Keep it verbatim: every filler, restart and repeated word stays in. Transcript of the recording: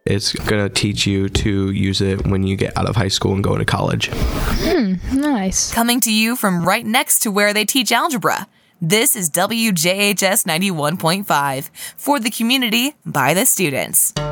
It's going to teach you to use it when you get out of high school and go into college. Hmm, nice. Coming to you from right next to where they teach algebra. This is W J H S ninety-one point five for the community by the students.